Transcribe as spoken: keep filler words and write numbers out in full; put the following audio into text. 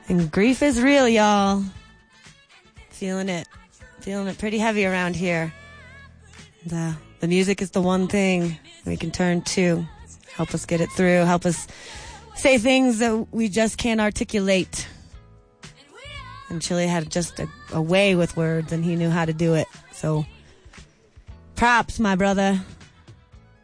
And grief is real, y'all. Feeling it. Feeling it pretty heavy around here. The, the music is the one thing we can turn to. Help us get it through. Help us say things that we just can't articulate. And Chili had just a, a way with words, and he knew how to do it. So, props, my brother.